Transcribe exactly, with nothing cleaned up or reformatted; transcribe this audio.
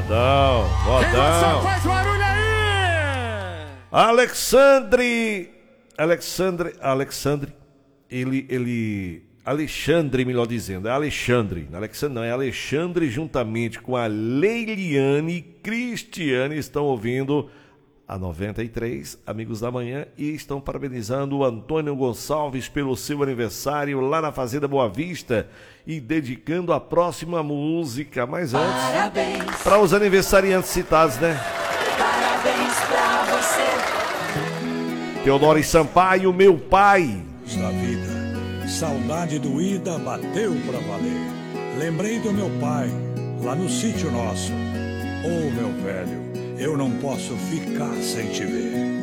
Modão, modão. Faz barulho aí! Alexandre, Alexandre, Alexandre, ele, ele, Alexandre, melhor dizendo, é Alexandre, Alexandre não, é Alexandre juntamente com a Leiliane e Cristiane estão ouvindo a noventa e três, Amigos da Manhã, e estão parabenizando o Antônio Gonçalves pelo seu aniversário lá na Fazenda Boa Vista e dedicando a próxima música. Mas antes, para os aniversariantes citados, né? Parabéns pra você. Teodoro Sampaio, meu pai. Da vida, saudade doída bateu pra valer. Lembrei do meu pai, lá no sítio nosso. Ô, meu velho, eu não posso ficar sem te ver.